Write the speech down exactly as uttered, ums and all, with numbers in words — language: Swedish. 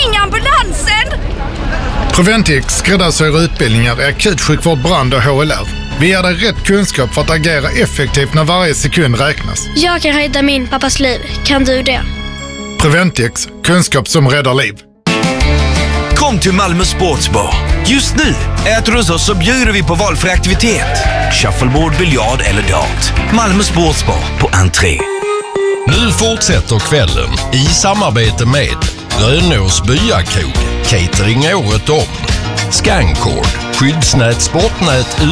Ring ambulansen! Preventix skräddarsyr utbildningar i akutsjukvård, brand och H L R. Vi ger dig rätt kunskap för att agera effektivt när varje sekund räknas. Jag kan rädda min pappas liv. Kan du det? Preventix, kunskap som räddar liv. Kom till Malmö Sportsbar. Just nu äter du hos oss så bjuder vi på valfri aktivitet. Shuffleboard, biljard eller dart. Malmö Sportsbar på entré. Nu fortsätter kvällen i samarbete med Rönås Byakog, catering året om, Scancord, skyddsnät, sportnät,